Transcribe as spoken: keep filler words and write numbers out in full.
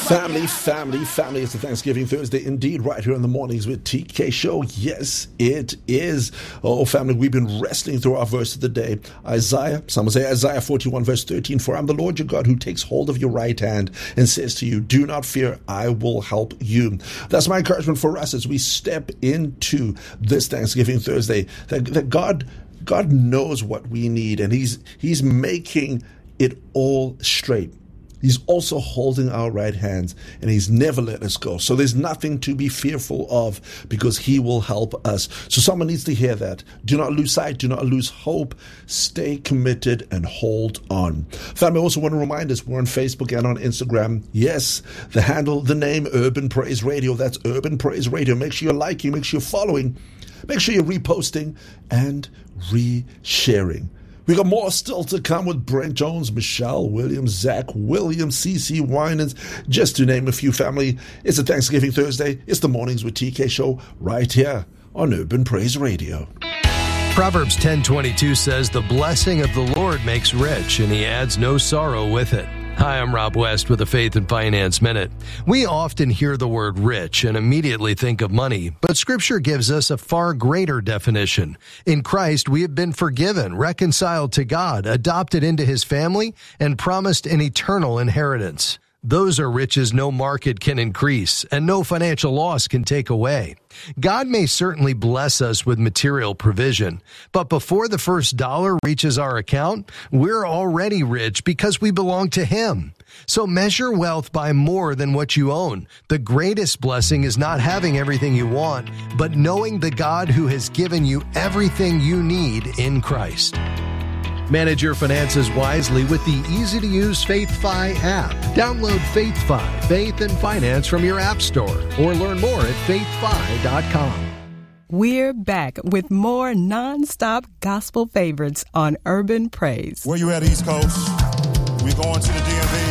Family, family, family. It's a Thanksgiving Thursday indeed, right here in the mornings with T K Show. Yes, it is. Oh, family, we've been wrestling through our verse of the day. Isaiah, some will say Isaiah forty-one, verse thirteen. For I'm the Lord your God who takes hold of your right hand and says to you, do not fear, I will help you. That's my encouragement for us as we step into this Thanksgiving Thursday. That, that God, God knows what we need, and He's He's making it all straight. He's also holding our right hands, and He's never let us go. So there's nothing to be fearful of because He will help us. So someone needs to hear that. Do not lose sight. Do not lose hope. Stay committed and hold on. Family, I also want to remind us we're on Facebook and on Instagram. Yes, the handle, the name, Urban Praise Radio. That's Urban Praise Radio. Make sure you're liking. Make sure you're following. Make sure you're reposting and resharing. We got more still to come with Brent Jones, Michelle Williams, Zach Williams, C C Winans, just to name a few, family. It's a Thanksgiving Thursday. It's the Mornings with T K Show right here on Urban Praise Radio. Proverbs ten twenty-two says, the blessing of the Lord makes rich, and He adds no sorrow with it. Hi, I'm Rob West with the Faith and Finance Minute. We often hear the word rich and immediately think of money, but Scripture gives us a far greater definition. In Christ, we have been forgiven, reconciled to God, adopted into His family, and promised an eternal inheritance. Those are riches no market can increase and no financial loss can take away. God may certainly bless us with material provision, but before the first dollar reaches our account, we're already rich because we belong to Him. So measure wealth by more than what you own. The greatest blessing is not having everything you want, but knowing the God who has given you everything you need in Christ. Manage your finances wisely with the easy-to-use FaithFi app. Download FaithFi, Faith and Finance from your app store, or learn more at faith fi dot com. We're back with more non-stop gospel favorites on Urban Praise. Where you at, East Coast? We going to the D